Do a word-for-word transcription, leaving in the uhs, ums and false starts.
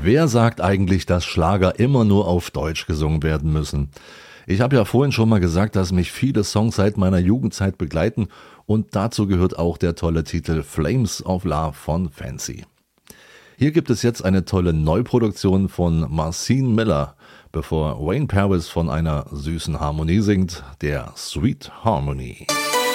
Wer sagt eigentlich, dass Schlager immer nur auf Deutsch gesungen werden müssen? Ich habe ja vorhin schon mal gesagt, dass mich viele Songs seit meiner Jugendzeit begleiten und dazu gehört auch der tolle Titel Flames of Love von Fancy. Hier gibt es jetzt eine tolle Neuproduktion von Marcin Miller, bevor Wayne Paris von einer süßen Harmonie singt, der Sweet Harmony.